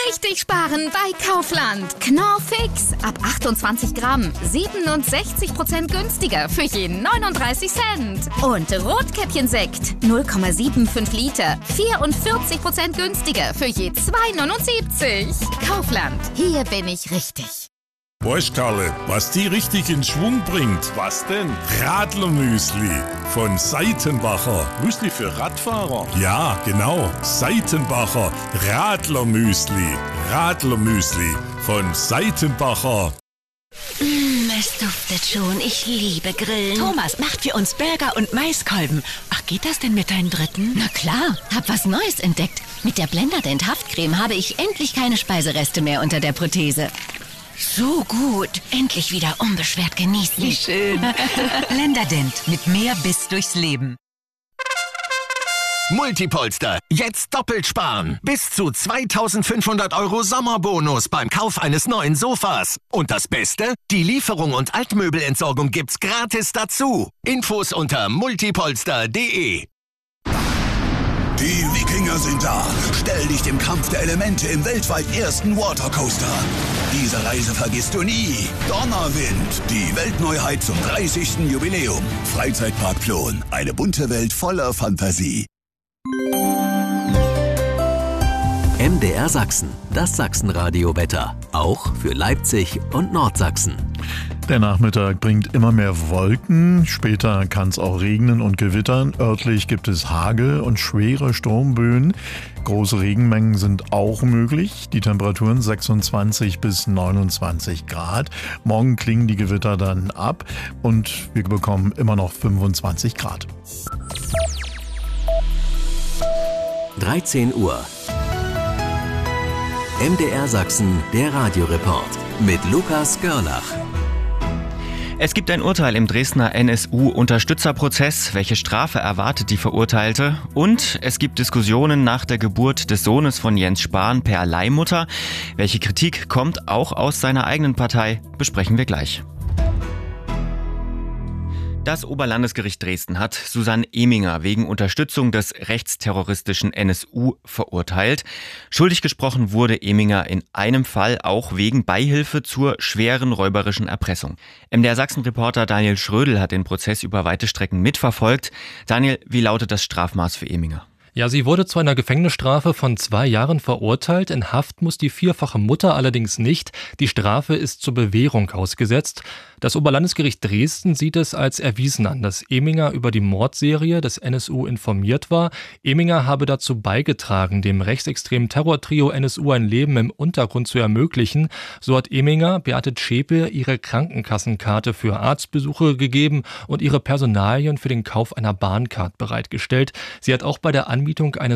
richtig sparen bei Kaufland. Knorr Fix ab 28 Gramm, 67% günstiger für jeden 39 Cent. Und Rotkäppchensekt 0,75 Liter, 44% günstiger für je 2,79. Kaufland, hier bin ich richtig. Weißt Karle, was die richtig in Schwung bringt? Was denn? Radlermüsli von Seitenbacher. Müsli für Radfahrer? Ja, genau. Seitenbacher Radlermüsli. Radlermüsli von Seitenbacher. Es duftet schon. Ich liebe Grillen. Thomas, macht für uns Burger und Maiskolben. Ach, geht das denn mit deinen Dritten? Na klar, hab was Neues entdeckt. Mit der Blenderdent Haftcreme habe ich endlich keine Speisereste mehr unter der Prothese. So gut. Endlich wieder unbeschwert genießen. Wie schön. Blenderdent mit mehr Biss durchs Leben. Multipolster. Jetzt doppelt sparen. Bis zu 2.500 € Sommerbonus beim Kauf eines neuen Sofas. Und das Beste? Die Lieferung und Altmöbelentsorgung gibt's gratis dazu. Infos unter multipolster.de. Die Wikinger sind da. Stell dich dem Kampf der Elemente im weltweit ersten Watercoaster. Diese Reise vergisst du nie. Donnerwind, die Weltneuheit zum 30. Jubiläum. Freizeitpark Plon, eine bunte Welt voller Fantasie. MDR Sachsen, das Sachsenradio-Wetter. Auch für Leipzig und Nordsachsen. Der Nachmittag bringt immer mehr Wolken. Später kann es auch regnen und gewittern. Örtlich gibt es Hagel und schwere Sturmböen. Große Regenmengen sind auch möglich. Die Temperaturen 26 bis 29 Grad. Morgen klingen die Gewitter dann ab und wir bekommen immer noch 25 Grad. 13 Uhr. MDR Sachsen, der Radioreport mit Lukas Görlach. Es gibt ein Urteil im Dresdner NSU-Unterstützerprozess. Welche Strafe erwartet die Verurteilte? Und es gibt Diskussionen nach der Geburt des Sohnes von Jens Spahn per Leihmutter. Welche Kritik kommt auch aus seiner eigenen Partei? Besprechen wir gleich. Das Oberlandesgericht Dresden hat Susanne Eminger wegen Unterstützung des rechtsterroristischen NSU verurteilt. Schuldig gesprochen wurde Eminger in einem Fall auch wegen Beihilfe zur schweren räuberischen Erpressung. MDR Sachsen-Reporter Daniel Schrödel hat den Prozess über weite Strecken mitverfolgt. Daniel, wie lautet das Strafmaß für Eminger? Ja, sie wurde zu einer Gefängnisstrafe von 2 Jahren verurteilt. In Haft muss die vierfache Mutter allerdings nicht. Die Strafe ist zur Bewährung ausgesetzt. Das Oberlandesgericht Dresden sieht es als erwiesen an, dass Eminger über die Mordserie des NSU informiert war. Eminger habe dazu beigetragen, dem rechtsextremen Terrortrio NSU ein Leben im Untergrund zu ermöglichen. So hat Eminger Beate Zschäpe ihre Krankenkassenkarte für Arztbesuche gegeben und ihre Personalien für den Kauf einer Bahncard bereitgestellt. Sie hat auch bei der Anmietung eines